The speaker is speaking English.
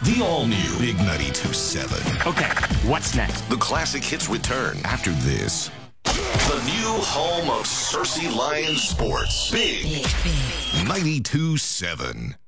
The all-new Big 92.7. Okay, what's next? The classic hits return after this. The new home of Cersei Lions sports. Big 92.7.